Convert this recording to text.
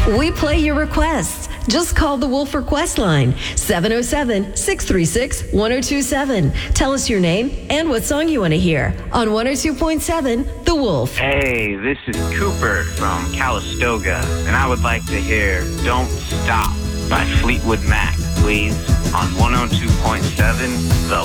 We play your requests. Just call the Wolf Request line, 707-636-1027. Tell us your name and what song you want to hear on 102.7 The Wolf. Hey, this is Cooper from Calistoga, and I would like to hear Don't Stop by Fleetwood Mac, please, on 102.7 The